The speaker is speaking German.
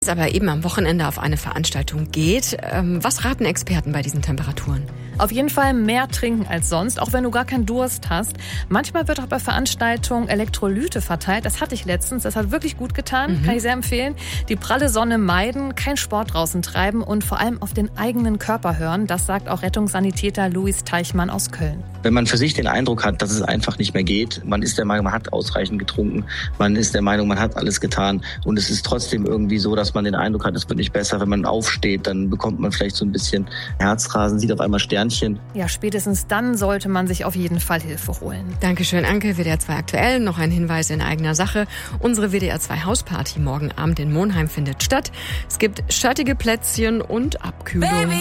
aber eben am Wochenende auf eine Veranstaltung geht. Was raten Experten bei diesen Temperaturen? Auf jeden Fall mehr trinken als sonst, auch wenn du gar keinen Durst hast. Manchmal wird auch bei Veranstaltungen Elektrolyte verteilt. Das hatte ich letztens. Das hat wirklich gut getan. Kann ich sehr empfehlen. Die pralle Sonne meiden, kein Sport draußen treiben und vor allem auf den eigenen Körper hören. Das sagt auch Rettungssanitäter Luis Teichmann aus Köln. Wenn man für sich den Eindruck hat, dass es einfach nicht mehr geht, man ist der Meinung, man hat ausreichend getrunken, man ist der Meinung, man hat alles getan und es ist trotzdem irgendwie so, dass man den Eindruck hat, es wird nicht besser. Wenn man aufsteht, dann bekommt man vielleicht so ein bisschen Herzrasen, sieht auf einmal Sternchen. Ja, spätestens dann sollte man sich auf jeden Fall Hilfe holen. Dankeschön, Anke. WDR 2 aktuell. Noch ein Hinweis in eigener Sache. Unsere WDR 2 Hausparty morgen Abend in Monheim findet statt. Es gibt schattige Plätzchen und Abkühlung. Baby.